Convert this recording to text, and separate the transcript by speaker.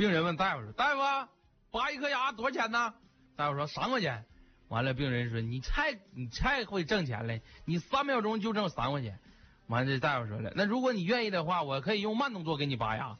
Speaker 1: 病人问大夫说：“大夫，拔一颗牙多少钱呢？”大夫说：“3块钱。”完了，病人说：“你太会挣钱了，你3秒钟就挣3块钱。”完了，这大夫说了：“那如果你愿意的话，我可以用慢动作给你拔牙。”